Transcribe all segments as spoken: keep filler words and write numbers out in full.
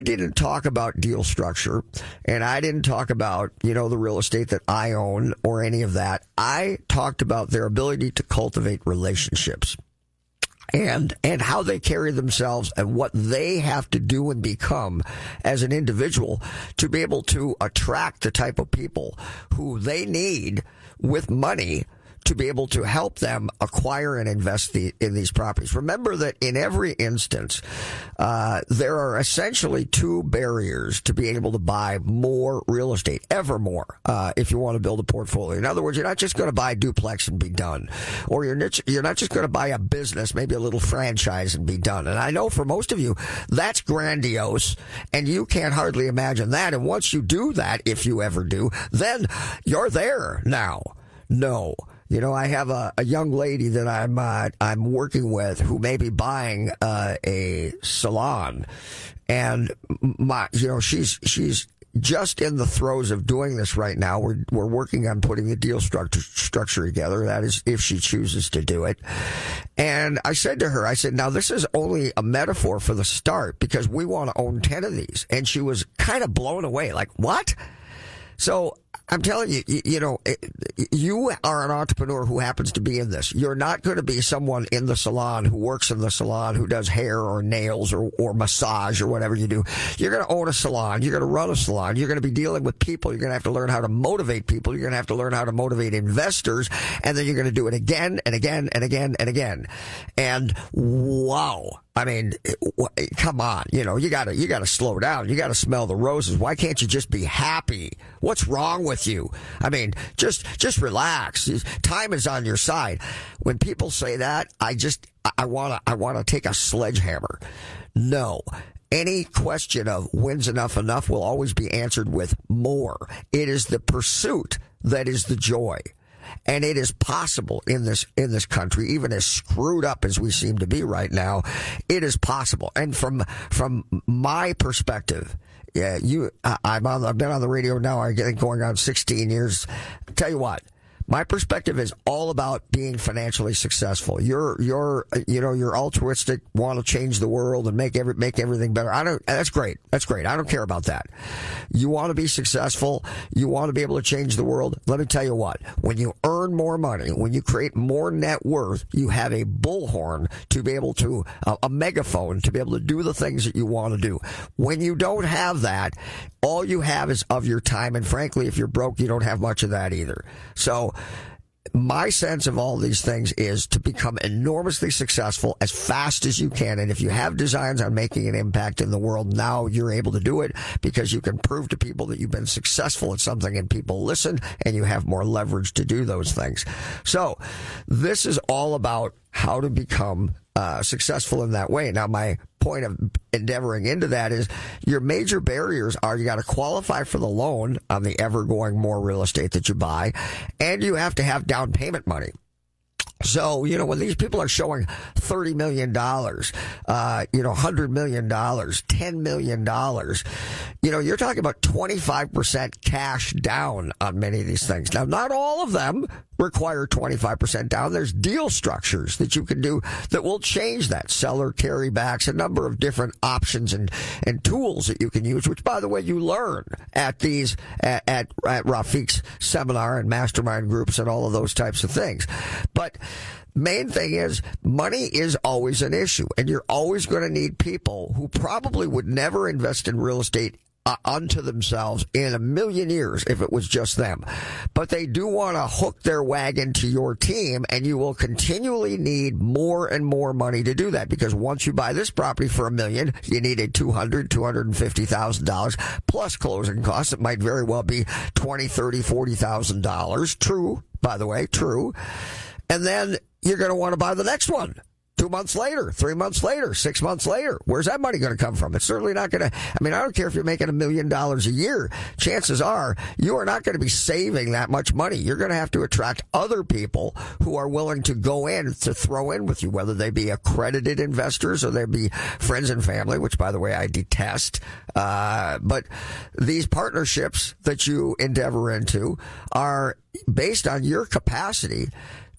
didn't talk about deal structure, and I didn't talk about, you know, the real estate that I own or any of that. I talked about their ability to cultivate relationships and and how they carry themselves and what they have to do and become as an individual to be able to attract the type of people who they need with money to be able to help them acquire and invest the, in these properties. Remember that in every instance, uh, there are essentially two barriers to being able to buy more real estate, ever more, uh, if you want to build a portfolio. In other words, you're not just going to buy a duplex and be done, or you're not, you're not just going to buy a business, maybe a little franchise and be done. And I know for most of you, that's grandiose, and you can't hardly imagine that. And once you do that, if you ever do, then you're there now. No. You know, I have a, a young lady that I'm uh, I'm working with who may be buying uh, a salon, and my you know she's she's just in the throes of doing this right now. We're we're working on putting the deal structure structure together. That is, if she chooses to do it. And I said to her, I said, now this is only a metaphor for the start because we want to own ten of these. And she was kind of blown away, like, what? So I'm telling you, you, you know, you are an entrepreneur who happens to be in this. You're not going to be someone in the salon who works in the salon who does hair or nails or, or massage or whatever you do. You're going to own a salon. You're going to run a salon. You're going to be dealing with people. You're going to have to learn how to motivate people. You're going to have to learn how to motivate investors. And then you're going to do it again and again and again and again. And wow. I mean, come on, you know, you gotta, you gotta slow down. You gotta smell the roses. Why can't you just be happy? What's wrong with you? I mean, just, just relax. Time is on your side. When people say that, I just, I wanna, I wanna take a sledgehammer. No. Any question of when's enough enough will always be answered with more. It is the pursuit that is the joy. And it is possible in this in this country, even as screwed up as we seem to be right now, it is possible. And from from my perspective, yeah, you, I, I'm on, I've been on the radio now, I think going on sixteen years. Tell you what. My perspective is all about being financially successful. You're, you're, you know, you're altruistic, want to change the world and make every, make everything better. I don't, that's great. That's great. I don't care about that. You want to be successful. You want to be able to change the world. Let me tell you what, when you earn more money, when you create more net worth, you have a bullhorn to be able to, uh, a megaphone to be able to do the things that you want to do. When you don't have that, all you have is of your time. And frankly, if you're broke, you don't have much of that either. So, my sense of all these things is to become enormously successful as fast as you can. And if you have designs on making an impact in the world, now you're able to do it because you can prove to people that you've been successful at something and people listen and you have more leverage to do those things. So this is all about how to become uh, successful in that way. Now, my point of endeavoring into that is your major barriers are you got to qualify for the loan on the ever going more real estate that you buy, and you have to have down payment money. So, you know, when these people are showing thirty million dollars, uh, you know, one hundred million dollars, ten million dollars, you know, you're talking about twenty-five percent cash down on many of these things. Now, not all of them require twenty-five percent down. There's deal structures that you can do that will change that. Seller carrybacks, a number of different options and, and tools that you can use, which, by the way, you learn at these, at, at, at Rafiq's seminar and mastermind groups and all of those types of things. But main thing is money is always an issue, and you're always going to need people who probably would never invest in real estate Uh, unto themselves in a million years if it was just them. But they do want to hook their wagon to your team, and you will continually need more and more money to do that, because once you buy this property for a million, you needed two hundred, two hundred fifty thousand dollars plus closing costs. It might very well be twenty, thirty, forty thousand dollars. True, by the way, true. And then you're going to want to buy the next one. Two months later, three months later, six months later. Where's that money going to come from? It's certainly not going to, I mean, I don't care if you're making a million dollars a year. Chances are you are not going to be saving that much money. You're going to have to attract other people who are willing to go in to throw in with you, whether they be accredited investors or they be friends and family, which, by the way, I detest. Uh, but these partnerships that you endeavor into are based on your capacity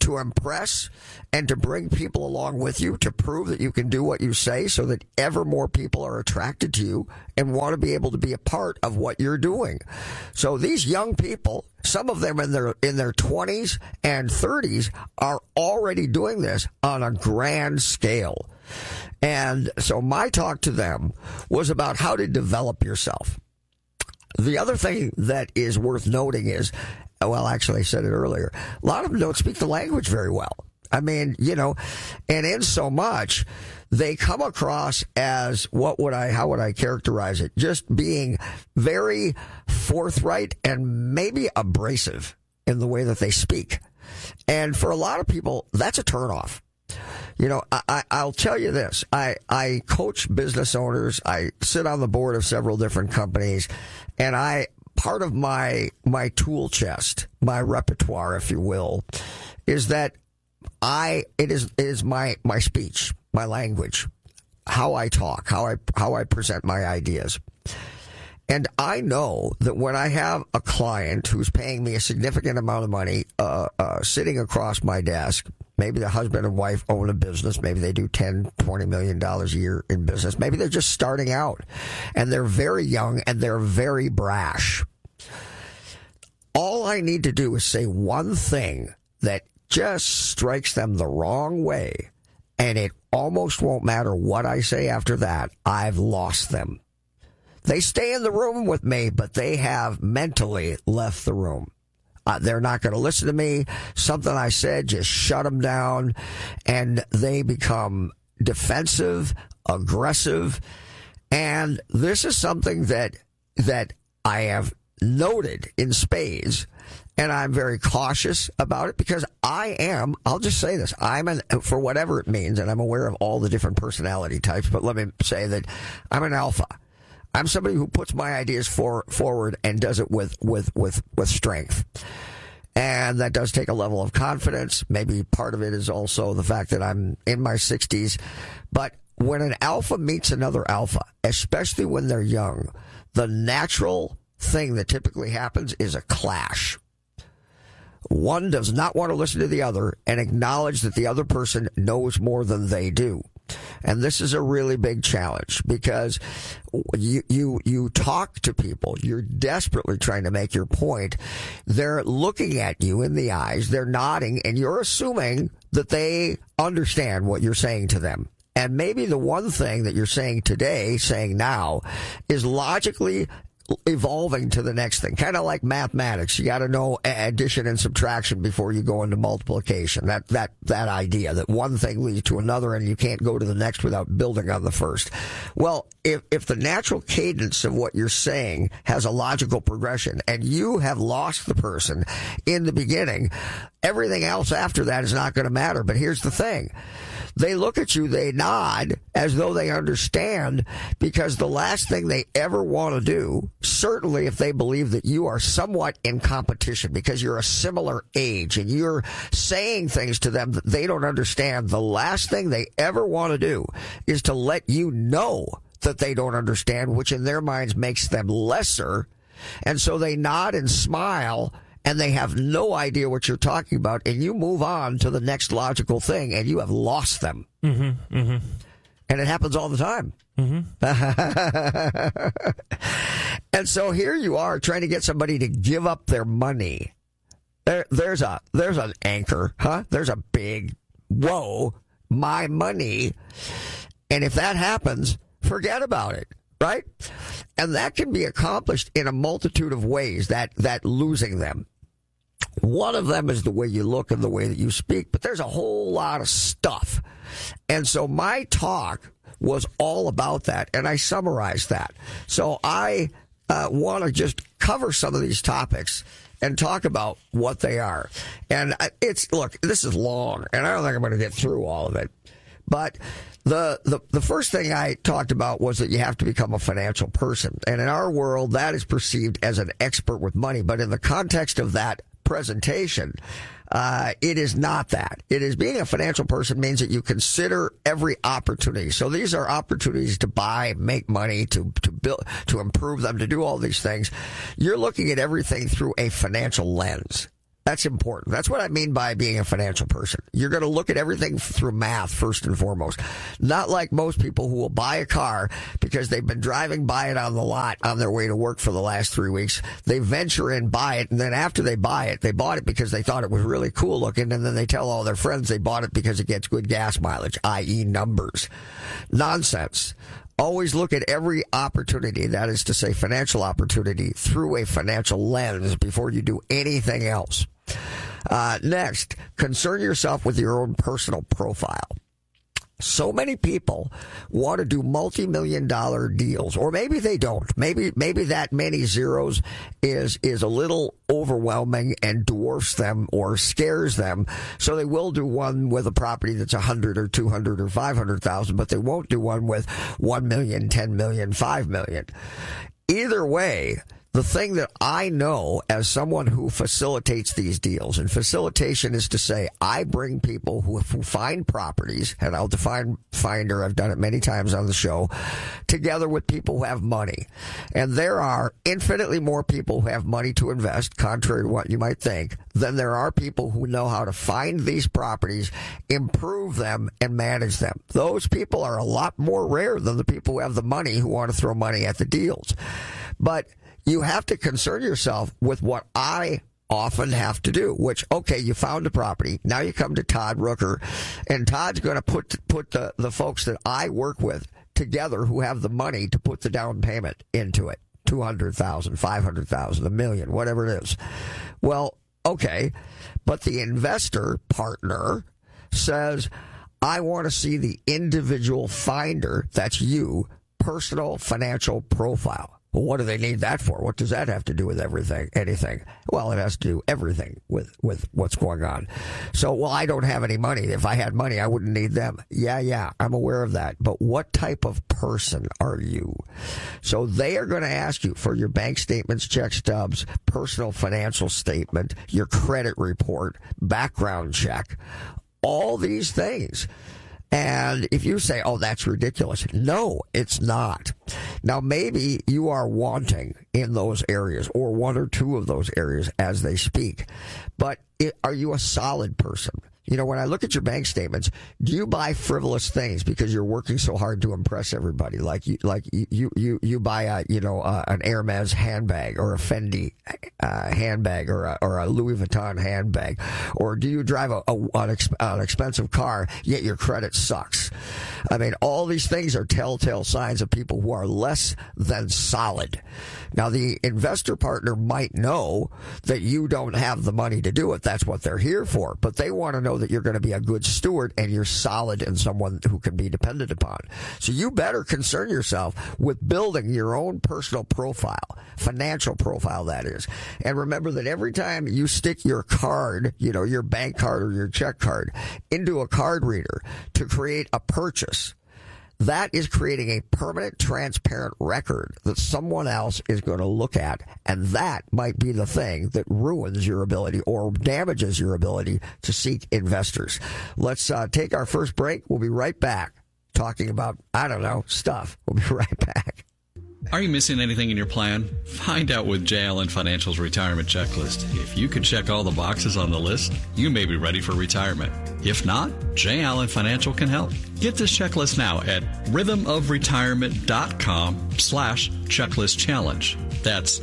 to impress and to bring people along with you to prove that you can do what you say so that ever more people are attracted to you and want to be able to be a part of what you're doing. So these young people, some of them in their in their twenties and thirties, are already doing this on a grand scale. And so my talk to them was about how to develop yourself. The other thing that is worth noting is, well, actually, I said it earlier, a lot of them don't speak the language very well. I mean, you know, and in so much, they come across as, what would I, how would I characterize it? Just being very forthright and maybe abrasive in the way that they speak. And for a lot of people, that's a turnoff. You know, I, I'll tell you this. I, I coach business owners. I sit on the board of several different companies, and I, part of my, my tool chest, my repertoire, if you will, is that I, it is, it is my, my speech, my language, how I talk, how I, how I present my ideas. And I know that when I have a client who's paying me a significant amount of money, uh, uh, sitting across my desk, maybe the husband and wife own a business, maybe they do ten, twenty million dollars a year in business, maybe they're just starting out and they're very young and they're very brash. All I need to do is say one thing that just strikes them the wrong way, and it almost won't matter what I say after that. I've lost them. They stay in the room with me, but they have mentally left the room. Uh, they're not going to listen to me. Something I said just shut them down, and they become defensive, aggressive, and this is something that that I have noted in spades. And I'm very cautious about it because I am, I'll just say this, I'm an, for whatever it means, and I'm aware of all the different personality types, but let me say that I'm an alpha. I'm somebody who puts my ideas for, forward and does it with, with, with, with strength. And that does take a level of confidence. Maybe part of it is also the fact that I'm in my sixties. But when an alpha meets another alpha, especially when they're young, the natural thing that typically happens is a clash. One does not want to listen to the other and acknowledge that the other person knows more than they do. And this is a really big challenge because you, you, you talk to people. You're desperately trying to make your point. They're looking at you in the eyes. They're nodding, and you're assuming that they understand what you're saying to them. And maybe the one thing that you're saying today, saying now, is logically evolving to the next thing, kind of like mathematics. You got to know addition and subtraction before you go into multiplication. That that that idea that one thing leads to another, and you can't go to the next without building on the first. Well, if if the natural cadence of what you're saying has a logical progression, and you have lost the person in the beginning, everything else after that is not going to matter. But here's the thing. They look at you, they nod as though they understand, because the last thing they ever want to do, certainly if they believe that you are somewhat in competition because you're a similar age and you're saying things to them that they don't understand, the last thing they ever want to do is to let you know that they don't understand, which in their minds makes them lesser. And so they nod and smile, and they have no idea what you're talking about, and you move on to the next logical thing, and you have lost them. Mm-hmm, mm-hmm. And it happens all the time. Mm-hmm. And so here you are trying to get somebody to give up their money. There, there's a there's an anchor, huh? There's a big, whoa, my money. And if that happens, forget about it. Right? And that can be accomplished in a multitude of ways, that, that losing them. One of them is the way you look and the way that you speak, but there's a whole lot of stuff. And so my talk was all about that, and I summarized that. So I uh, want to just cover some of these topics and talk about what they are. And it's, look, this is long, and I don't think I'm going to get through all of it. But the, the the first thing I talked about was that you have to become a financial person. And in our world, that is perceived as an expert with money. But in the context of that presentation, uh, it is not that. It is being a financial person means that you consider every opportunity. So these are opportunities to buy, make money, to, to build, to improve them, to do all these things. You're looking at everything through a financial lens. That's important. That's what I mean by being a financial person. You're going to look at everything through math first and foremost. Not like most people who will buy a car because they've been driving by it on the lot on their way to work for the last three weeks. They venture in, buy it, and then after they buy it, they bought it because they thought it was really cool looking, and then they tell all their friends they bought it because it gets good gas mileage, that is numbers. Nonsense. Always look at every opportunity, that is to say financial opportunity, through a financial lens before you do anything else. Uh, next, concern yourself with your own personal profile. So many people want to do multi-million dollar deals, or maybe they don't. Maybe maybe that many zeros is is a little overwhelming and dwarfs them or scares them. So they will do one with a property that's a hundred or two hundred or five hundred thousand, but they won't do one with one million, ten million, five million. Either way, the thing that I know as someone who facilitates these deals, and facilitation is to say I bring people who, who find properties, and I'll define finder, I've done it many times on the show, together with people who have money. And there are infinitely more people who have money to invest, contrary to what you might think, than there are people who know how to find these properties, improve them, and manage them. Those people are a lot more rare than the people who have the money who want to throw money at the deals. But you have to concern yourself with what I often have to do, which, okay, you found a property. Now you come to Todd Rooker, and Todd's going to put put the, the folks that I work with together who have the money to put the down payment into it. two hundred thousand dollars, five hundred thousand dollars, a million, whatever it is. Well, okay, but the investor partner says, I want to see the individual finder, that's you, personal financial profile. Well, what do they need that for? What does that have to do with everything, anything? Well, it has to do everything with, with what's going on. So, well, I don't have any money. If I had money, I wouldn't need them. Yeah, yeah, I'm aware of that. But what type of person are you? So they are going to ask you for your bank statements, check stubs, personal financial statement, your credit report, background check, all these things. And if you say, oh, that's ridiculous. No, it's not. Now, maybe you are wanting in those areas or one or two of those areas as they speak. But it, are you a solid person? You know, when I look at your bank statements, do you buy frivolous things because you're working so hard to impress everybody? Like you, like you, you, you buy a, you know, uh, an Hermes handbag or a Fendi uh, handbag or a, or a Louis Vuitton handbag, or do you drive a, a an, ex, an expensive car yet your credit sucks? I mean, all these things are telltale signs of people who are less than solid. Now, the investor partner might know that you don't have the money to do it. That's what they're here for. But they want to know that you're going to be a good steward and you're solid and someone who can be depended upon. So you better concern yourself with building your own personal profile, financial profile, that is. And remember that every time you stick your card, you know, your bank card or your check card, into a card reader to create a purchase, that is creating a permanent, transparent record that someone else is going to look at, and that might be the thing that ruins your ability or damages your ability to seek investors. Let's uh, take our first break. We'll be right back talking about, I don't know, stuff. We'll be right back. Are you missing anything in your plan? Find out with J. Allen Financial's retirement checklist. If you can check all the boxes on the list, you may be ready for retirement. If not, J. Allen Financial can help. Get this checklist now at rhythmofretirement.com slash checklist challenge. That's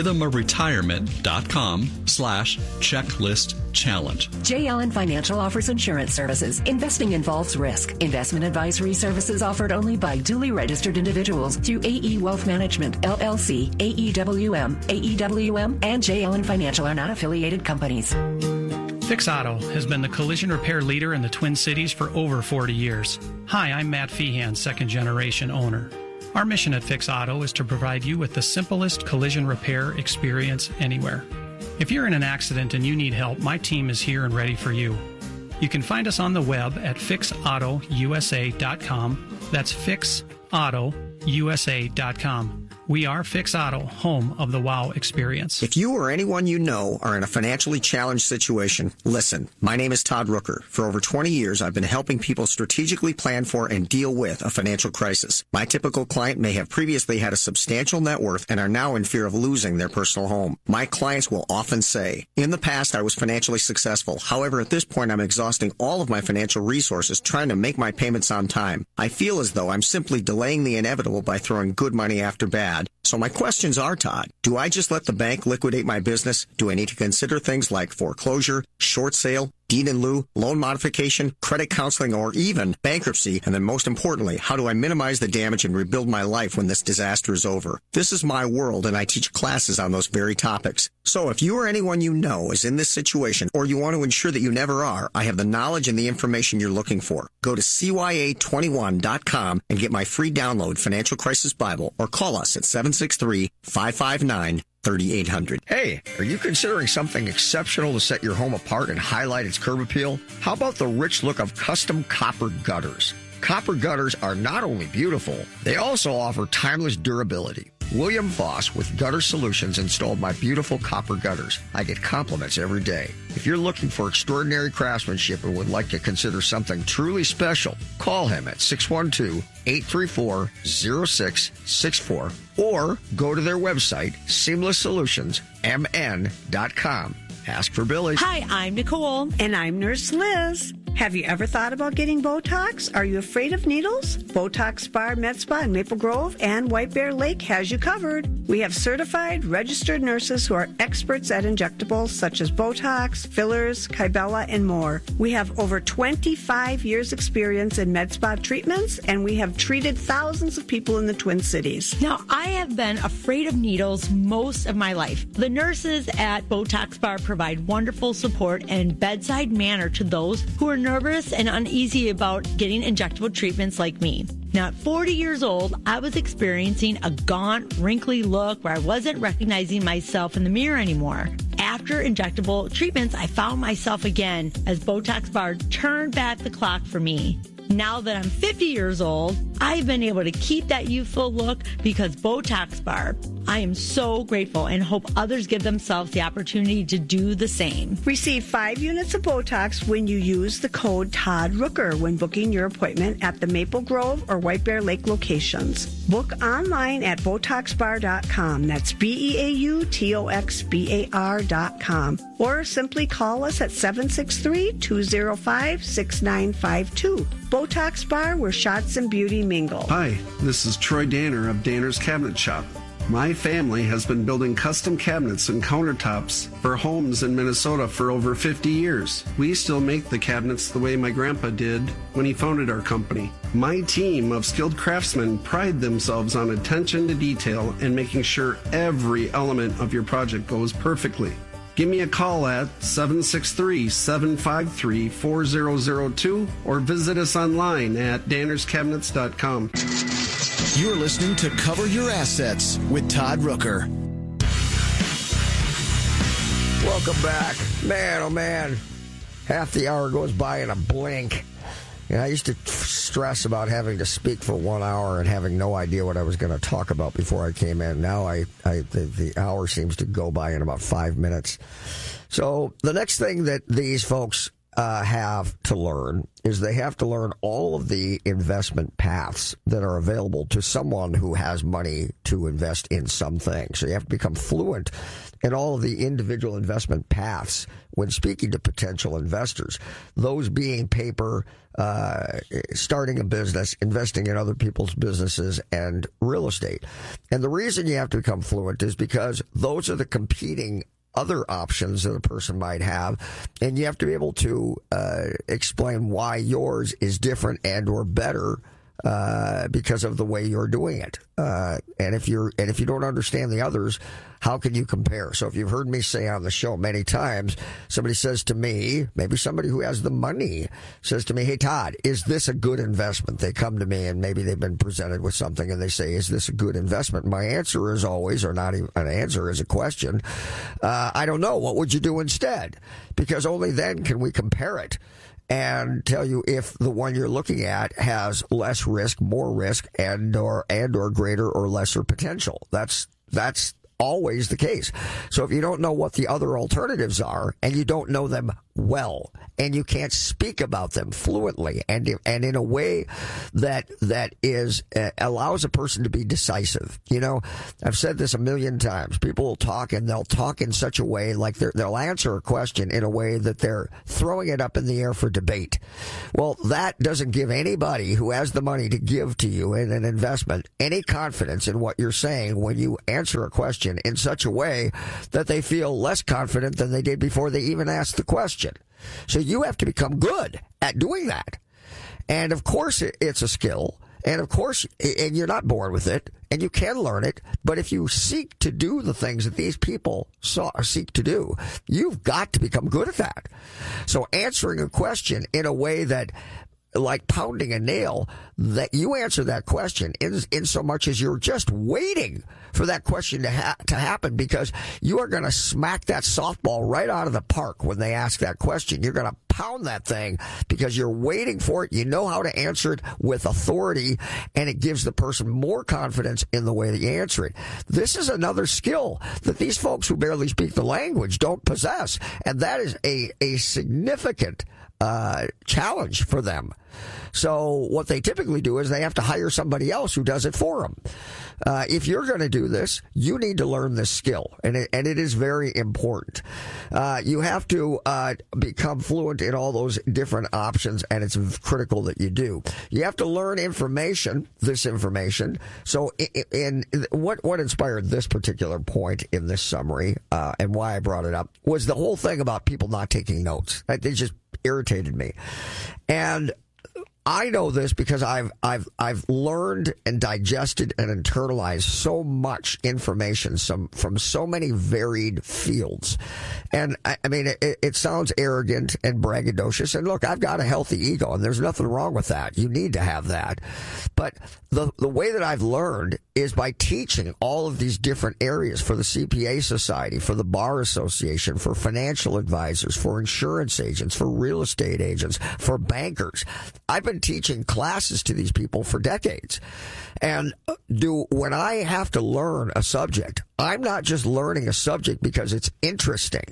rhythmofretirement.com slash checklist challenge. J. Allen Financial offers insurance services. Investing involves risk. Investment advisory services offered only by duly registered individuals through A E Wealth Management, L L C, A E W M, A E W M, and J. Allen Financial are not affiliated companies. Fix Auto has been the collision repair leader in the Twin Cities for over forty years. Hi, I'm Matt Feehan, second generation owner. Our mission at Fix Auto is to provide you with the simplest collision repair experience anywhere. If you're in an accident and you need help, my team is here and ready for you. You can find us on the web at fix auto u s a dot com. That's fix auto u s a dot com. We are Fix Auto, home of the WOW experience. If you or anyone you know are in a financially challenged situation, listen. My name is Todd Rooker. For over twenty years, I've been helping people strategically plan for and deal with a financial crisis. My typical client may have previously had a substantial net worth and are now in fear of losing their personal home. My clients will often say, in the past, I was financially successful. However, at this point, I'm exhausting all of my financial resources trying to make my payments on time. I feel as though I'm simply delaying the inevitable by throwing good money after bad. So my questions are, Todd, do I just let the bank liquidate my business? Do I need to consider things like foreclosure, short sale, deed in lieu, loan modification, credit counseling, or even bankruptcy? And then most importantly, how do I minimize the damage and rebuild my life when this disaster is over? This is my world, and I teach classes on those very topics. So if you or anyone you know is in this situation, or you want to ensure that you never are, I have the knowledge and the information you're looking for. Go to C Y A twenty-one dot com and get my free download Financial Crisis Bible, or call us at seven six three, five five nine, three eight zero zero. Hey, are you considering something exceptional to set your home apart and highlight its curb appeal? How about the rich look of custom copper gutters? Copper gutters are not only beautiful, they also offer timeless durability. William Voss with Gutter Solutions installed my beautiful copper gutters. I get compliments every day. If you're looking for extraordinary craftsmanship and would like to consider something truly special, call him at six one two, eight three four, zero six six four or go to their website, seamless solutions m n dot com. Ask for Billy. Hi, I'm Nicole. And I'm Nurse Liz. Have you ever thought about getting Botox? Are you afraid of needles? Botox Bar Med Spa in Maple Grove and White Bear Lake has you covered. We have certified, registered nurses who are experts at injectables such as Botox, fillers, Kybella, and more. We have over twenty-five years experience in med spa treatments, and we have treated thousands of people in the Twin Cities. Now, I have been afraid of needles most of my life. The nurses at Botox Bar provide wonderful support and bedside manner to those who are nervous and uneasy about getting injectable treatments like me. Now, at forty years old, I was experiencing a gaunt, wrinkly look where I wasn't recognizing myself in the mirror anymore. After injectable treatments, I found myself again as Botox Bar turned back the clock for me. Now that I'm fifty years old, I've been able to keep that youthful look because Botox Bar. I am so grateful and hope others give themselves the opportunity to do the same. Receive five units of Botox when you use the code Todd Rooker when booking your appointment at the Maple Grove or White Bear Lake locations. Book online at Botox Bar dot com. That's B E A U T O X B A R dot com. Or simply call us at seven six three, two zero five, six nine five two. Botox Bar, where shots and beauty mingle. Hi, this is Troy Danner of Danner's Cabinet Shop. My family has been building custom cabinets and countertops for homes in Minnesota for over fifty years. We still make the cabinets the way my grandpa did when he founded our company. My team of skilled craftsmen pride themselves on attention to detail and making sure every element of your project goes perfectly. Give me a call at seven six three, seven five three, four zero zero two or visit us online at danners cabinets dot com. You're listening to Cover Your Assets with Todd Rooker. Welcome back. Man, oh man, half the hour goes by in a blink. And I used to stress about having to speak for one hour and having no idea what I was going to talk about before I came in. Now I, I the, the hour seems to go by in about five minutes. So the next thing that these folks uh, have to learn is they have to learn all of the investment paths that are available to someone who has money to invest in something. So you have to become fluent in all of the individual investment paths when speaking to potential investors, those being paper, uh, starting a business, investing in other people's businesses, and real estate. And the reason you have to become fluent is because those are the competing other options that a person might have, and you have to be able to uh, explain why yours is different and or better uh, because of the way you're doing it. Uh, and if you're and if you don't understand the others, how can you compare? So if you've heard me say on the show many times, somebody says to me, maybe somebody who has the money says to me, "Hey Todd, is this a good investment?" They come to me and maybe they've been presented with something and they say, "Is this a good investment?" My answer is always, or not even an answer, is a question. Uh, I don't know. What would you do instead? Because only then can we compare it. and tell you if the one you're looking at has less risk, more risk, and or and or greater or lesser potential. That's that's always the case. So if you don't know what the other alternatives are, and you don't know them well, and you can't speak about them fluently and and in a way that that is uh, allows a person to be decisive. You know, I've said this a million times. People will talk, and they'll talk in such a way like they're, they'll answer a question in a way that they're throwing it up in the air for debate. Well, that doesn't give anybody who has the money to give to you in an investment any confidence in what you're saying when you answer a question in such a way that they feel less confident than they did before they even asked the question. So you have to become good at doing that. And of course it's a skill. And of course, and you're not born with it, and you can learn it. But if you seek to do the things that these people saw, seek to do, you've got to become good at that. So answering a question in a way that, like pounding a nail, that you answer that question in, in so much as you're just waiting for that question to ha- to happen, because you are going to smack that softball right out of the park when they ask that question. You're going to pound that thing because you're waiting for it. You know how to answer it with authority, and it gives the person more confidence in the way that you answer it. This is another skill that these folks who barely speak the language don't possess, and that is a, a significant Uh, challenge for them. So what they typically do is they have to hire somebody else who does it for them. Uh, if you're going to do this, you need to learn this skill, and it, and it is very important. Uh, you have to uh, become fluent in all those different options, and it's critical that you do. You have to learn information, this information. So in, in what what inspired this particular point in this summary, uh, and why I brought it up, was the whole thing about people not taking notes. They just irritated me. And I know this because I've I've I've learned and digested and internalized so much information some from so many varied fields. And I, I mean, it, it sounds arrogant and braggadocious. And look, I've got a healthy ego, and there's nothing wrong with that. You need to have that. But the the way that I've learned is by teaching all of these different areas for the C P A Society, for the Bar Association, for financial advisors, for insurance agents, for real estate agents, for bankers. I've been teaching classes to these people for decades. And do when I have to learn a subject, I'm not just learning a subject because it's interesting.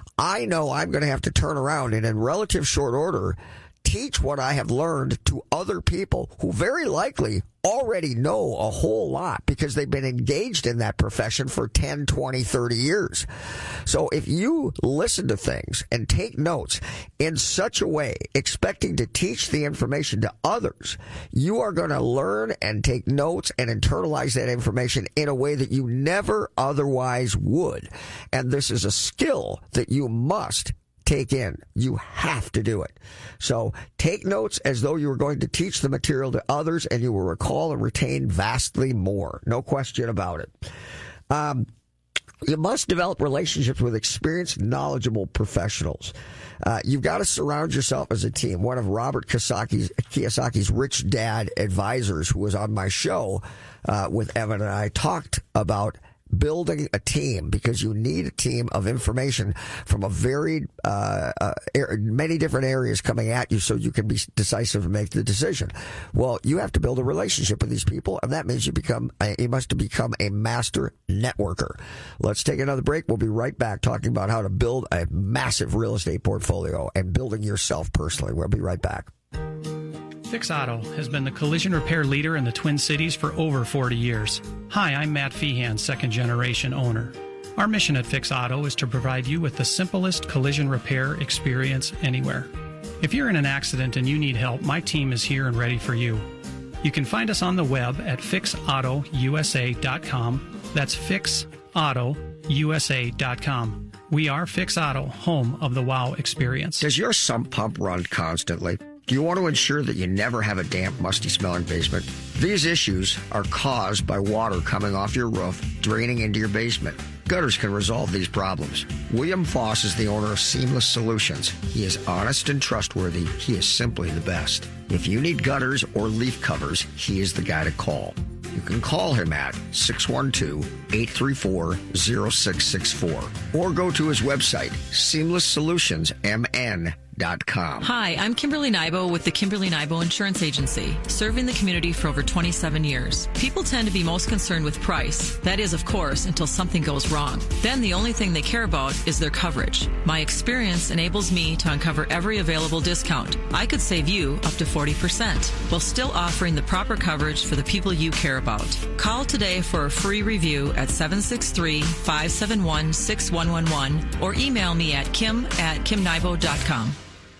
I know I'm going to have to turn around and in relative short order teach what I have learned to other people who very likely already know a whole lot because they've been engaged in that profession for ten, twenty, thirty years. So if you listen to things and take notes in such a way, expecting to teach the information to others, you are going to learn and take notes and internalize that information in a way that you never otherwise would. And this is a skill that you must take in. You have to do it. So take notes as though you were going to teach the material to others, and you will recall and retain vastly more. No question about it. Um, you must develop relationships with experienced, knowledgeable professionals. Uh, you've got to surround yourself as a team. One of Robert Kiyosaki's, Kiyosaki's Rich Dad advisors, who was on my show uh, with Evan and I, talked about building a team, because you need a team of information from a varied, uh, uh, many different areas coming at you so you can be decisive and make the decision. Well, you have to build a relationship with these people, and that means you become, you must become a master networker. Let's take another break. We'll be right back talking about how to build a massive real estate portfolio and building yourself personally. We'll be right back. Fix Auto has been the collision repair leader in the Twin Cities for over forty years. Hi, I'm Matt Feehan, second generation owner. Our mission at Fix Auto is to provide you with the simplest collision repair experience anywhere. If you're in an accident and you need help, my team is here and ready for you. You can find us on the web at fix auto u s a dot com. That's fix auto u s a dot com. We are Fix Auto, home of the WOW experience. Does your sump pump run constantly? Do you want to ensure that you never have a damp, musty-smelling basement? These issues are caused by water coming off your roof, draining into your basement. Gutters can resolve these problems. William Foss is the owner of Seamless Solutions. He is honest and trustworthy. He is simply the best. If you need gutters or leaf covers, he is the guy to call. You can call him at six one two, eight three four, zero six six four or go to his website, seamless solutions m n dot com. Hi, I'm Kimberly Nybo with the Kimberly Nybo Insurance Agency, serving the community for over twenty-seven years. People tend to be most concerned with price. That is, of course, until something goes wrong. Then the only thing they care about is their coverage. My experience enables me to uncover every available discount. I could save you up to forty percent while still offering the proper coverage for the people you care about. Call today for a free review at seven six three, five seven one, six one one one or email me at kim at kim nybo dot com.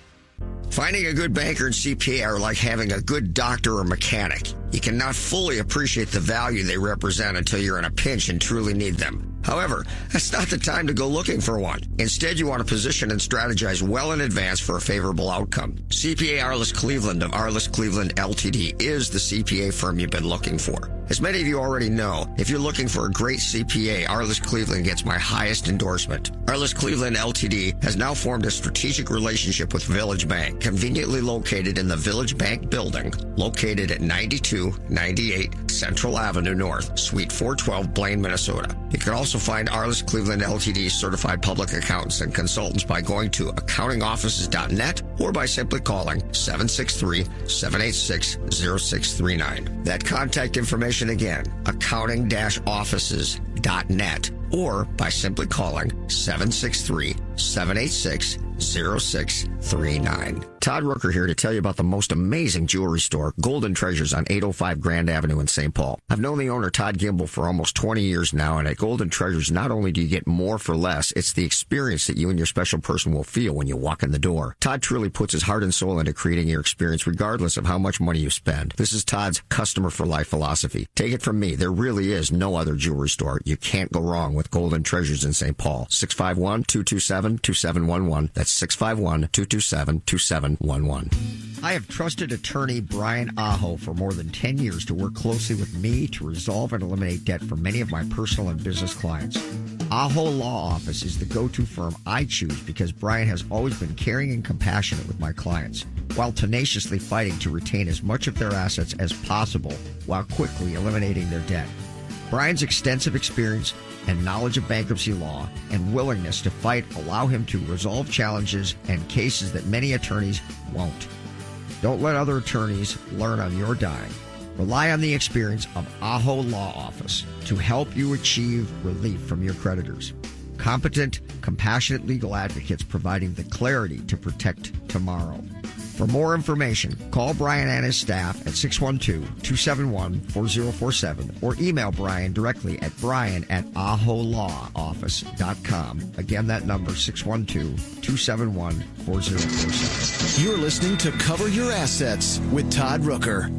Finding a good banker and C P A are like having a good doctor or mechanic. You cannot fully appreciate the value they represent until you're in a pinch and truly need them. However, that's not the time to go looking for one. Instead, you want to position and strategize well in advance for a favorable outcome. C P A Arliss Cleveland of Arliss Cleveland L T D is the C P A firm you've been looking for. As many of you already know, if you're looking for a great C P A, Arliss Cleveland gets my highest endorsement. Arliss Cleveland L T D has now formed a strategic relationship with Village Bank, conveniently located in the Village Bank building, located at ninety-two ninety-eight Central Avenue North, Suite four twelve, Blaine, Minnesota. You can also find Arliss Cleveland L T D certified public accountants and consultants by going to accounting offices dot net or by simply calling seven six three, seven eight six, zero six three nine. That contact information again, accounting offices dot net or by simply calling seven six three, seven eight six, zero six three nine. Todd Rooker here to tell you about the most amazing jewelry store, Golden Treasures on eight oh five Grand Avenue in Saint Paul. I've known the owner, Todd Gimble, for almost twenty years now, and at Golden Treasures, not only do you get more for less, it's the experience that you and your special person will feel when you walk in the door. Todd truly puts his heart and soul into creating your experience regardless of how much money you spend. This is Todd's customer for life philosophy. Take it from me, there really is no other jewelry store. You can't go wrong with Golden Treasures in Saint Paul. six five one, two two seven, two seven one one. That's six five one, two two seven, two seven one one. I have trusted attorney Brian Aho for more than ten years to work closely with me to resolve and eliminate debt for many of my personal and business clients. Aho Law Office is the go-to firm I choose because Brian has always been caring and compassionate with my clients, while tenaciously fighting to retain as much of their assets as possible while quickly eliminating their debt. Brian's extensive experience and knowledge of bankruptcy law and willingness to fight allow him to resolve challenges and cases that many attorneys won't. Don't let other attorneys learn on your dime. Rely on the experience of Aho Law Office to help you achieve relief from your creditors. Competent, compassionate legal advocates providing the clarity to protect tomorrow. For more information, call Brian and his staff at six one two, two seven one, four zero four seven or email Brian directly at brian at aho law office dot com. Again, that number, six one two, two seven one, four zero four seven. You're listening to Cover Your Assets with Todd Rooker.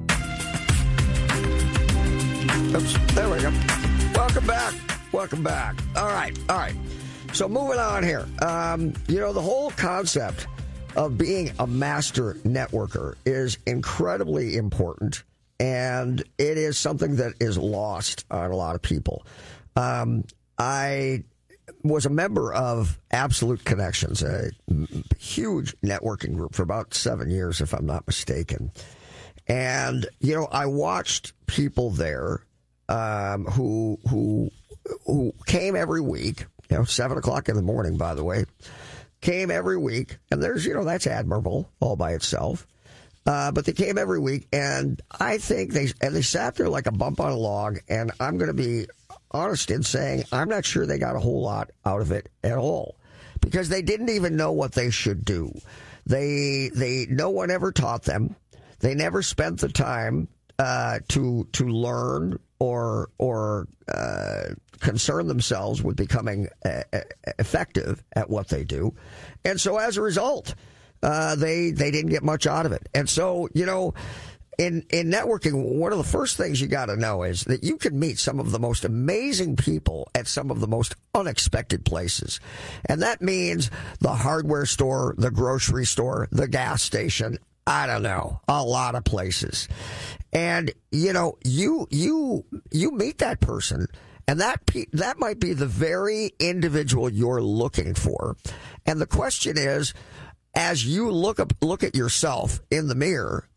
Oops, there we go. Welcome back. Welcome back. All right, all right. So moving on here. Um, you know, the whole concept of being a master networker is incredibly important, and it is something that is lost on a lot of people. Um, I was a member of Absolute Connections, a huge networking group for about seven years, if I'm not mistaken. And, you know, I watched people there um, who who who came every week, you know, seven o'clock in the morning, by the way, came every week, and there's, you know, that's admirable all by itself. Uh, but they came every week, and I think they and they sat there like a bump on a log, and I'm going to be honest in saying I'm not sure they got a whole lot out of it at all, because they didn't even know what they should do. They they no one ever taught them. They never spent the time uh, to to learn or or uh, concern themselves with becoming uh, effective at what they do, and so as a result, uh, they they didn't get much out of it. And so, you know, in in networking, one of the first things you got to know is that you can meet some of the most amazing people at some of the most unexpected places, and that means the hardware store, the grocery store, the gas station. I don't know, a lot of places. And, you know, you you you meet that person, and that pe- that might be the very individual you're looking for. And the question is, as you look up, look at yourself in the mirror,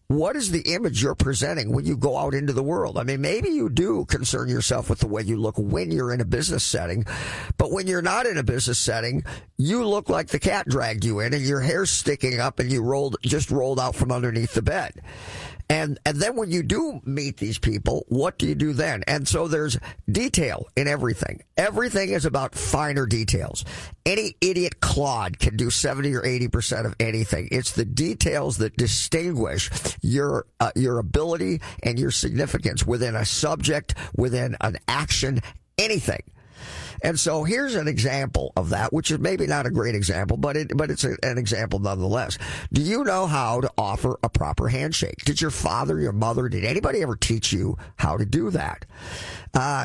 What is the image you're presenting when you go out into the world? I mean, maybe you do concern yourself with the way you look when you're in a business setting, but when you're not in a business setting, you look like the cat dragged you in and your hair's sticking up and you rolled, just rolled out from underneath the bed. And and then when you do meet these people, what do you do then? And so there's detail in everything. Everything is about finer details. Any idiot clod can do seventy or eighty percent of anything. It's the details that distinguish your uh, your ability and your significance within a subject, within an action, anything. And so here's an example of that, which is maybe not a great example, but it, but it's a, an example nonetheless. Do you know how to offer a proper handshake? Did your father, your mother, did anybody ever teach you how to do that? Uh,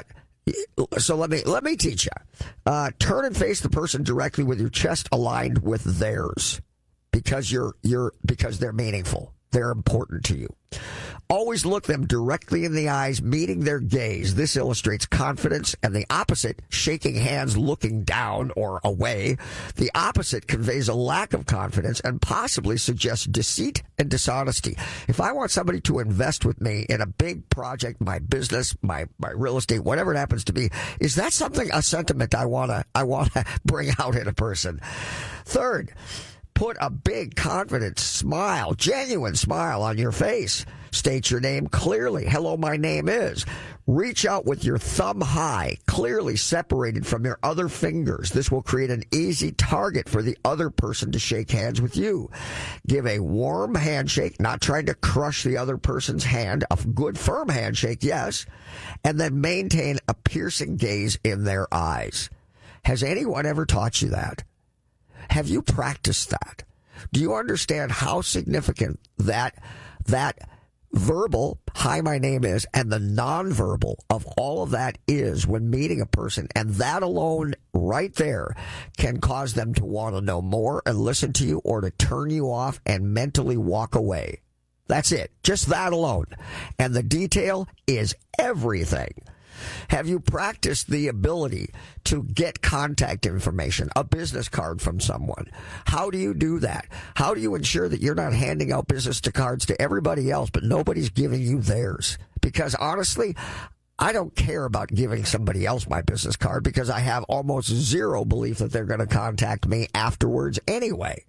so let me let me teach you. Uh, turn and face the person directly with your chest aligned with theirs, because you're you're because they're meaningful. They're important to you. Always look them directly in the eyes, meeting their gaze. This illustrates confidence, and the opposite, shaking hands looking down or away, the opposite conveys a lack of confidence and possibly suggests deceit and dishonesty. If I want somebody to invest with me in a big project, my business, my, my real estate, whatever it happens to be, is that something, a sentiment I want to I want to bring out in a person? Third, put a big, confident smile, genuine smile on your face. State your name clearly. Hello, my name is. Reach out with your thumb high, clearly separated from your other fingers. This will create an easy target for the other person to shake hands with you. Give a warm handshake, not trying to crush the other person's hand. A good, firm handshake, yes. And then maintain a piercing gaze in their eyes. Has anyone ever taught you that? Have you practiced that? Do you understand how significant that that verbal, hi, my name is, and the nonverbal of all of that is when meeting a person? And that alone right there can cause them to want to know more and listen to you, or to turn you off and mentally walk away. That's it. Just that alone. And the detail is everything. Have you practiced the ability to get contact information, a business card from someone? How do you do that? How do you ensure that you're not handing out business cards to everybody else, but nobody's giving you theirs? Because honestly, I don't care about giving somebody else my business card, because I have almost zero belief that they're going to contact me afterwards anyway.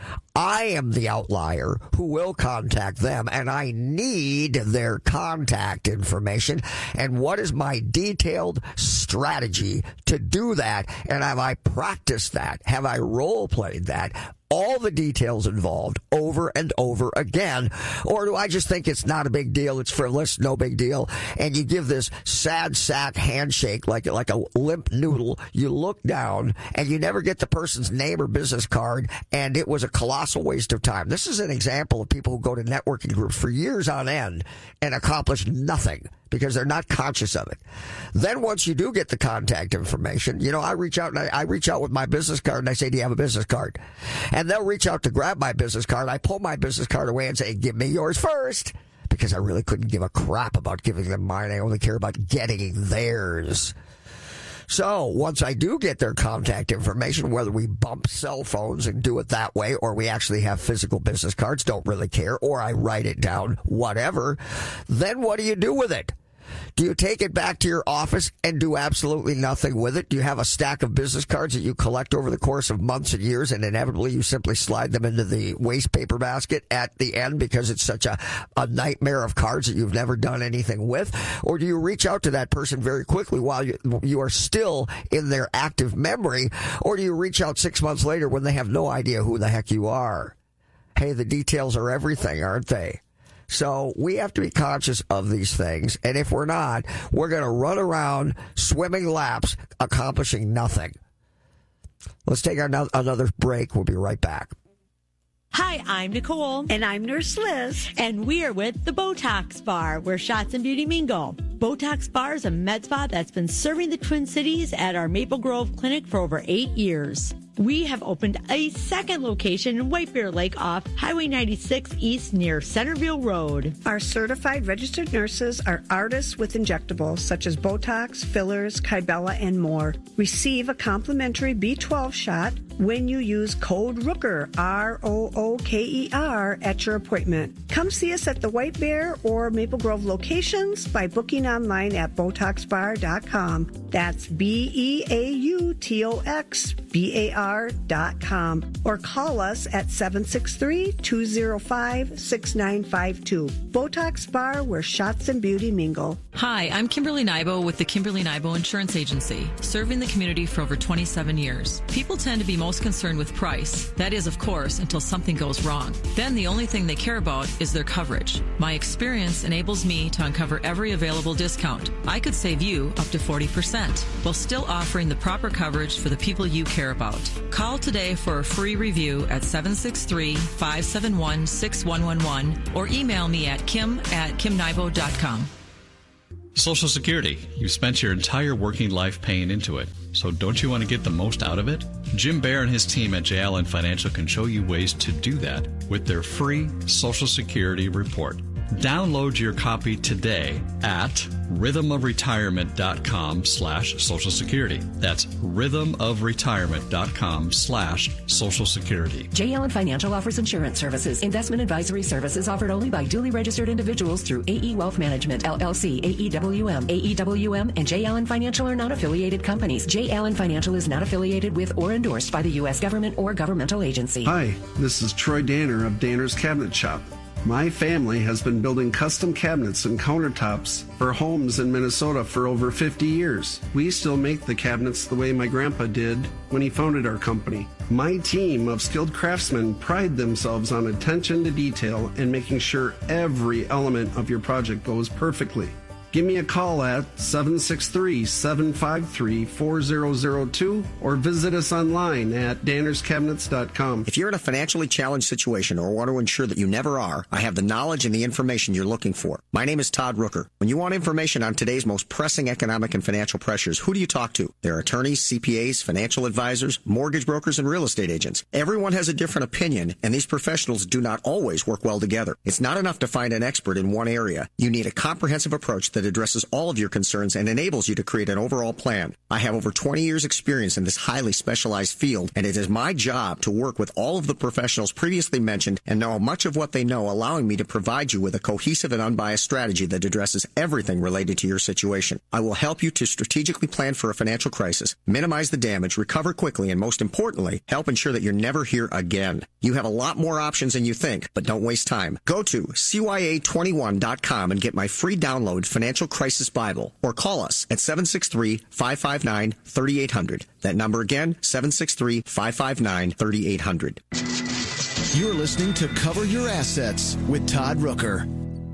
I am the outlier who will contact them, and I need their contact information. And what is my detailed strategy to do that? And have I practiced that? Have I role-played that? All the details involved over and over again? Or do I just think it's not a big deal, it's frivolous, no big deal, and you give this sad sack handshake like, like a limp noodle, you look down, and you never get the person's name or business card, and it was a colossal waste of time. This is an example of people who go to networking groups for years on end and accomplish nothing, because they're not conscious of it. Then once you do get the contact information, you know, I reach out and I, I reach out with my business card and I say, do you have a business card? And they'll reach out to grab my business card. I pull my business card away and say, give me yours first, because I really couldn't give a crap about giving them mine. I only care about getting theirs. So once I do get their contact information, whether we bump cell phones and do it that way, or we actually have physical business cards, don't really care, or I write it down, whatever, then what do you do with it? Do you take it back to your office and do absolutely nothing with it? Do you have a stack of business cards that you collect over the course of months and years, and inevitably you simply slide them into the waste paper basket at the end because it's such a, a nightmare of cards that you've never done anything with? Or do you reach out to that person very quickly while you, you are still in their active memory? Or do you reach out six months later when they have no idea who the heck you are? Hey, the details are everything, aren't they? So we have to be conscious of these things, and if we're not, we're going to run around swimming laps, accomplishing nothing. Let's take our no- another break. We'll be right back. Hi, I'm Nicole. And I'm Nurse Liz. And we are with the Botox Bar, where shots and beauty mingle. Botox Bar is a med spa that's been serving the Twin Cities at our Maple Grove clinic for over eight years. We have opened a second location in White Bear Lake off Highway ninety-six East near Centerville Road. Our certified registered nurses are artists with injectables such as Botox, fillers, Kybella, and more. Receive a complimentary B twelve shot when you use code Rooker, R O O K E R, at your appointment. Come see us at the White Bear or Maple Grove locations by booking online at Botox Bar dot com. That's B E A U T O X B A R dot com. Or call us at seven six three, two zero five, six nine five two. Botox Bar, where shots and beauty mingle. Hi, I'm Kimberly Nybo with the Kimberly Nybo Insurance Agency, serving the community for over twenty-seven years. People tend to be most concerned with price. That is, of course, until something goes wrong. Then the only thing they care about is their coverage. My experience enables me to uncover every available discount. I could save you up to forty percent, while still offering the proper coverage for the people you care about. Call today for a free review at seven six three, five seven one, six one one one or email me at kim at kim nybo dot com. Social Security. You've spent your entire working life paying into it. So don't you want to get the most out of it? Jim Baer and his team at J. Allen Financial can show you ways to do that with their free Social Security report. Download your copy today at rhythm of retirement dot com slash social security. That's rhythm of retirement dot com slash social security. J. Allen Financial offers insurance services. Investment advisory services offered only by duly registered individuals through A E Wealth Management, L L C, A E W M. A E W M and J. Allen Financial are not affiliated companies. J. Allen Financial is not affiliated with or endorsed by the U S government or governmental agency. Hi, this is Troy Danner of Danner's Cabinet Shop. My family has been building custom cabinets and countertops for homes in Minnesota for over fifty years. We still make the cabinets the way my grandpa did when he founded our company. My team of skilled craftsmen pride themselves on attention to detail and making sure every element of your project goes perfectly. Give me a call at seven six three, seven five three, four zero zero two or visit us online at danners cabinets dot com. If you're in a financially challenged situation or want to ensure that you never are, I have the knowledge and the information you're looking for. My name is Todd Rooker. When you want information on today's most pressing economic and financial pressures, who do you talk to? There are attorneys, C P As, financial advisors, mortgage brokers, and real estate agents. Everyone has a different opinion, and these professionals do not always work well together. It's not enough to find an expert in one area. You need a comprehensive approach that addresses all of your concerns and enables you to create an overall plan. I have over twenty years experience in this highly specialized field, and it is my job to work with all of the professionals previously mentioned and know much of what they know, allowing me to provide you with a cohesive and unbiased strategy that addresses everything related to your situation. I will help you to strategically plan for a financial crisis, minimize the damage, recover quickly, and most importantly, help ensure that you're never here again. You have a lot more options than you think, but don't waste time. Go to C Y A twenty-one dot com and get my free download, Financial Crisis Bible, or call us at seven six three, five five nine, three eight zero zero. That number again, seven six three, five five nine, three eight zero zero. You're listening to Cover Your Assets with Todd Rooker.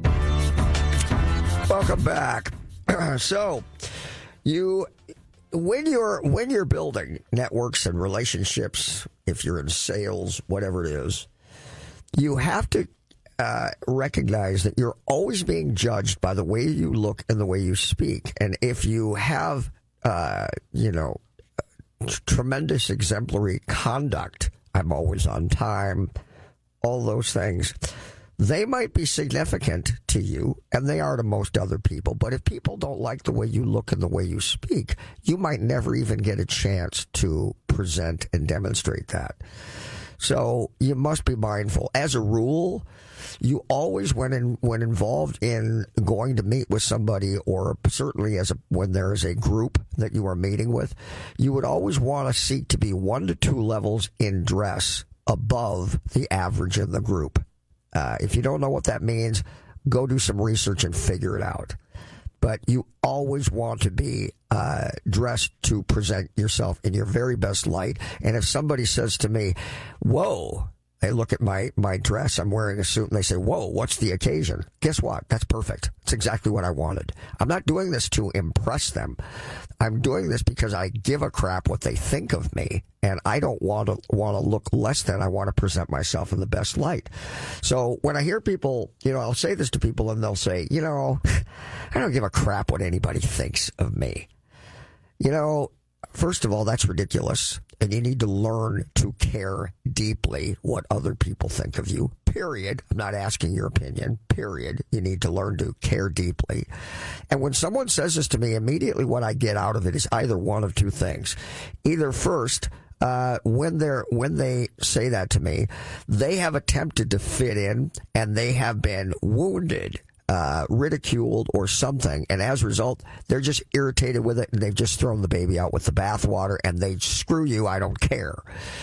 Welcome back. So, you when you're when you're building networks and relationships, if you're in sales, whatever it is, you have to Uh, recognize that you're always being judged by the way you look and the way you speak. And if you have, uh, you know, t- tremendous exemplary conduct, I'm always on time, all those things, they might be significant to you, and they are to most other people. But if people don't like the way you look and the way you speak, you might never even get a chance to present and demonstrate that. So you must be mindful. As a rule, you always, when in, when involved in going to meet with somebody, or certainly as a, when there is a group that you are meeting with, you would always want to seek to be one to two levels in dress above the average in the group. Uh, if you don't know what that means, go do some research and figure it out. But you always want to be uh, dressed to present yourself in your very best light. And if somebody says to me, whoa, they look at my, my dress, I'm wearing a suit, and they say, whoa, what's the occasion? Guess what? That's perfect. It's exactly what I wanted. I'm not doing this to impress them. I'm doing this because I give a crap what they think of me, and I don't want to want to look less than. I want to present myself in the best light. So when I hear people, you know, I'll say this to people, and they'll say, you know, I don't give a crap what anybody thinks of me. You know, first of all, that's ridiculous. And you need to learn to care deeply what other people think of you, period. I'm not asking your opinion, period. You need to learn to care deeply. And when someone says this to me, immediately what I get out of it is either one of two things. Either first, uh, when they're, when they say that to me, they have attempted to fit in and they have been wounded, Uh, ridiculed or something, and as a result, they're just irritated with it, and they've just thrown the baby out with the bathwater, and they screw you, I don't care.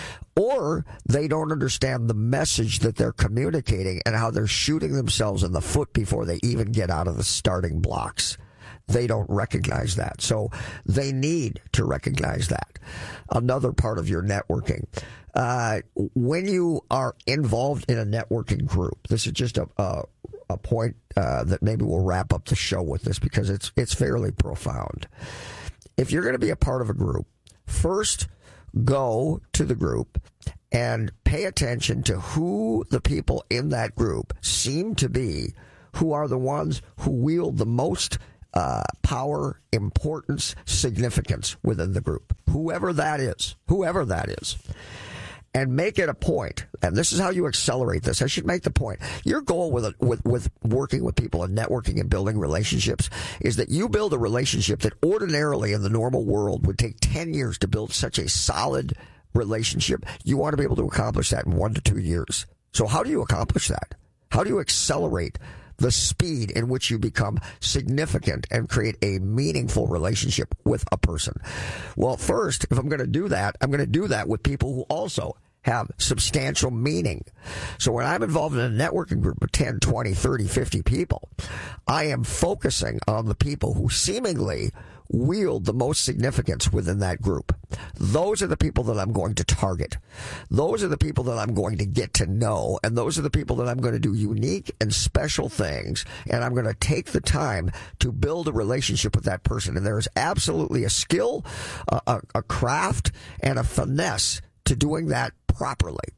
Or they don't understand the message that they're communicating and how they're shooting themselves in the foot before they even get out of the starting blocks. They don't recognize that. So they need to recognize that. Another part of your networking. Uh, when you are involved in a networking group, this is just a, a, a point uh, that maybe we'll wrap up the show with this because it's it's fairly profound. If you're going to be a part of a group, first go to the group and pay attention to who the people in that group seem to be, who are the ones who wield the most Uh, power, importance, significance within the group. Whoever that is, whoever that is. And make it a point, and this is how you accelerate this. I should make the point. Your goal with, a, with with working with people and networking and building relationships is that you build a relationship that ordinarily in the normal world would take ten years to build such a solid relationship. You want to be able to accomplish that in one to two years. So how do you accomplish that? How do you accelerate the speed in which you become significant and create a meaningful relationship with a person? Well, first, if I'm going to do that, I'm going to do that with people who also have substantial meaning. So when I'm involved in a networking group of ten, twenty, thirty, fifty people, I am focusing on the people who seemingly wield the most significance within that group. Those are the people that I'm going to target. Those are the people that I'm going to get to know, and those are the people that I'm going to do unique and special things, and I'm going to take the time to build a relationship with that person. And there is absolutely a skill, a, a, a craft, and a finesse to doing that properly.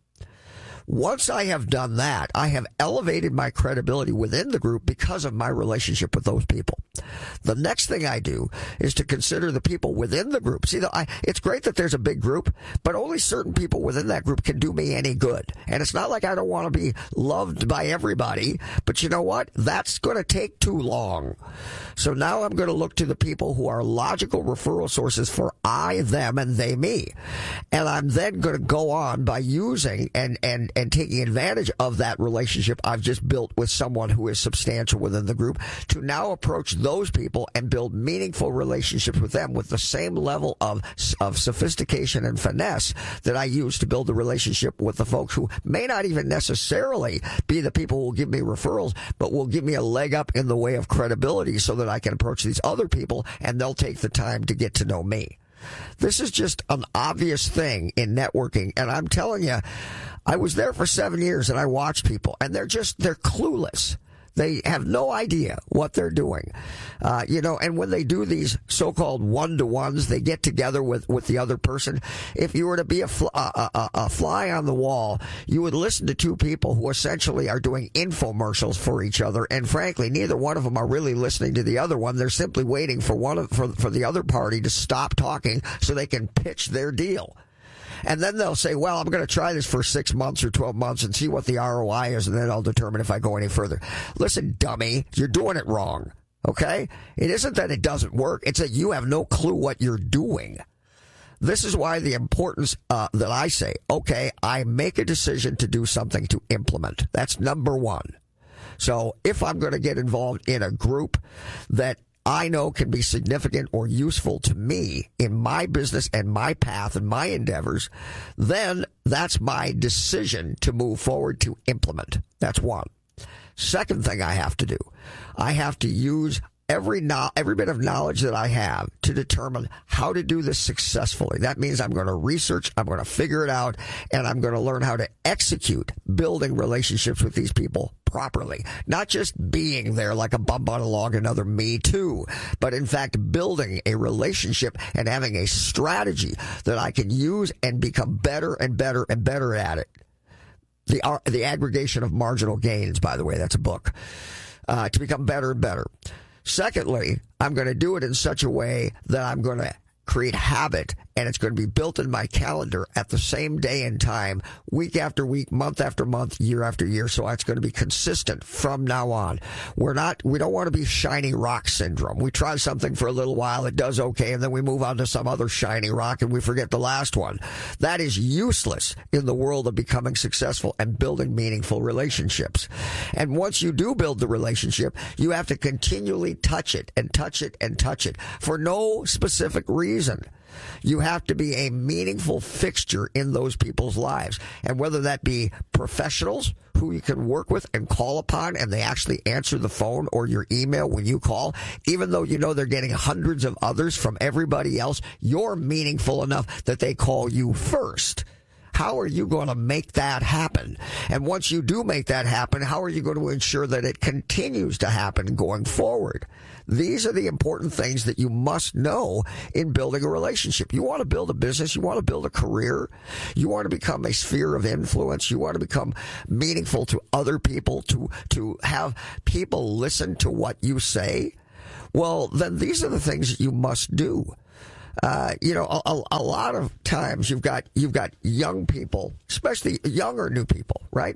Once I have done that, I have elevated my credibility within the group because of my relationship with those people. The next thing I do is to consider the people within the group. See, the, I, it's great that there's a big group, but only certain people within that group can do me any good. And it's not like I don't want to be loved by everybody, but you know what? That's going to take too long. So now I'm going to look to the people who are logical referral sources for I, them, and they, me. And I'm then going to go on by using and, and, and taking advantage of that relationship I've just built with someone who is substantial within the group to now approach those people and build meaningful relationships with them with the same level of of sophistication and finesse that I use to build a relationship with the folks who may not even necessarily be the people who will give me referrals, but will give me a leg up in the way of credibility so that I can approach these other people and they'll take the time to get to know me. This is just an obvious thing in networking, and I'm telling you, I was there for seven years and I watched people, and they're just, they're clueless. They have no idea what they're doing. Uh, you know, and when they do these so-called one-to-ones, they get together with, with the other person. If you were to be a, fl- a, a, a fly on the wall, you would listen to two people who essentially are doing infomercials for each other. And frankly, neither one of them are really listening to the other one. They're simply waiting for one of, for, for the other party to stop talking so they can pitch their deal. And then they'll say, well, I'm going to try this for six months or twelve months and see what the R O I is, and then I'll determine if I go any further. Listen, dummy, you're doing it wrong, okay? It isn't that it doesn't work. It's that you have no clue what you're doing. This is why the importance uh, that I say, okay, I make a decision to do something to implement. That's number one. So if I'm going to get involved in a group that I know can be significant or useful to me in my business and my path and my endeavors, then that's my decision to move forward to implement. That's one. Second thing I have to do, I have to use every no- every bit of knowledge that I have to determine how to do this successfully. That means I'm going to research, I'm going to figure it out, and I'm going to learn how to execute building relationships with these people properly. Not just being there like a bump on a log, another me too, but in fact building a relationship and having a strategy that I can use and become better and better and better at it. The, uh, the aggregation of marginal gains, by the way, that's a book, uh, to become better and better. Secondly, I'm going to do it in such a way that I'm going to create habit, and it's going to be built in my calendar at the same day and time, week after week, month after month, year after year. So it's going to be consistent from now on. We're not, we don't want to be shiny rock syndrome. We try something for a little while, it does okay, and then we move on to some other shiny rock and we forget the last one. That is useless in the world of becoming successful and building meaningful relationships. And once you do build the relationship, you have to continually touch it and touch it and touch it for no specific reason. You have to be a meaningful fixture in those people's lives. And whether that be professionals who you can work with and call upon, and they actually answer the phone or your email when you call, even though you know they're getting hundreds of others from everybody else, you're meaningful enough that they call you first. How are you going to make that happen? And once you do make that happen, how are you going to ensure that it continues to happen going forward? These are the important things that you must know in building a relationship. You want to build a business. You want to build a career. You want to become a sphere of influence. You want to become meaningful to other people, to, to have people listen to what you say. Well, then these are the things that you must do. Uh, you know, a, a lot of times you've got you've got young people, especially younger new people, right?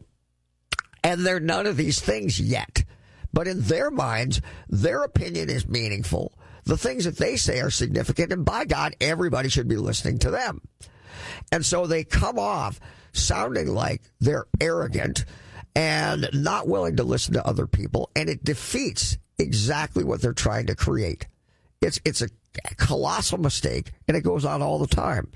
And they're none of these things yet. But in their minds, their opinion is meaningful. The things that they say are significant, and by God, everybody should be listening to them. And so they come off sounding like they're arrogant and not willing to listen to other people, and it defeats exactly what they're trying to create. It's it's a colossal mistake, and it goes on all the time.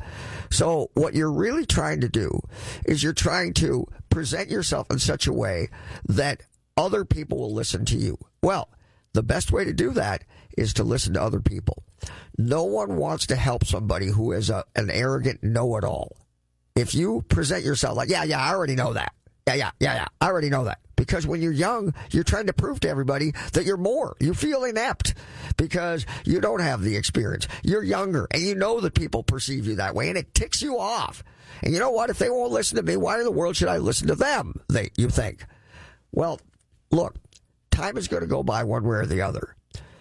So what you're really trying to do is you're trying to present yourself in such a way that other people will listen to you. Well, the best way to do that is to listen to other people. No one wants to help somebody who is a, an arrogant know-it-all. If you present yourself like, yeah, yeah, I already know that. Yeah, yeah, yeah, yeah, I already know that. Because when you're young, you're trying to prove to everybody that you're more. You feel inept because you don't have the experience. You're younger, and you know that people perceive you that way, and it ticks you off. And you know what? If they won't listen to me, why in the world should I listen to them, They, you think? Well, look, time is going to go by one way or the other.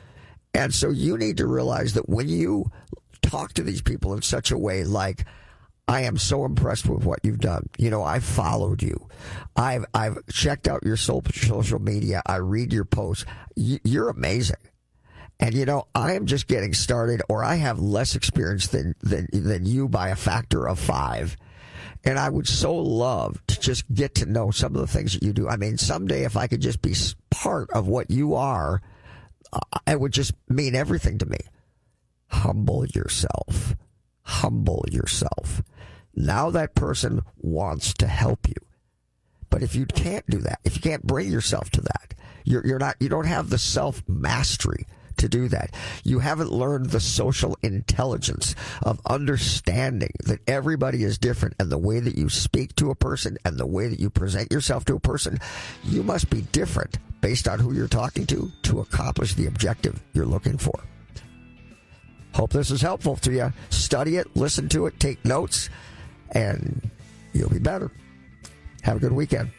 And so you need to realize that when you talk to these people in such a way like, I am so impressed with what you've done. You know, I've followed you. I've I've checked out your social media. I read your posts. You're amazing. And, you know, I am just getting started, or I have less experience than, than, than you by a factor of five. And I would so love to just get to know some of the things that you do. I mean, someday if I could just be part of what you are, uh, it would just mean everything to me. Humble yourself. Humble yourself. Now that person wants to help you. But if you can't do that, if you can't bring yourself to that, you're, you're not, you don't have the self-mastery to do that. You haven't learned the social intelligence of understanding that everybody is different, and the way that you speak to a person and the way that you present yourself to a person, you must be different based on who you're talking to to accomplish the objective you're looking for. Hope this is helpful to you. Study it, listen to it, take notes, and you'll be better. Have a good weekend.